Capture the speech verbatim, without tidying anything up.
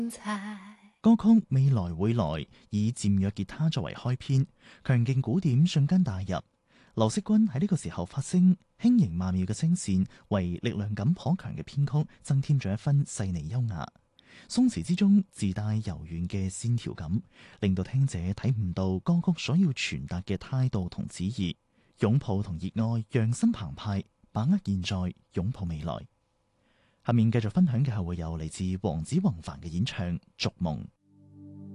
歌曲《未來會來》以漸弱吉他作為開篇，強勁鼓點瞬間帶入。劉惜君喺呢個時候發聲，輕盈曼妙嘅聲線為力量感頗強嘅編曲增添咗一分細膩優雅。鬆弛之中自帶柔軟嘅線條感，令到聽者睇唔到歌曲所要傳達嘅態度同旨意。擁抱同熱愛讓心澎湃，把握現在，擁抱未來。下面繼續分享嘅係會有嚟自黃子弘凡嘅演唱《逐夢》。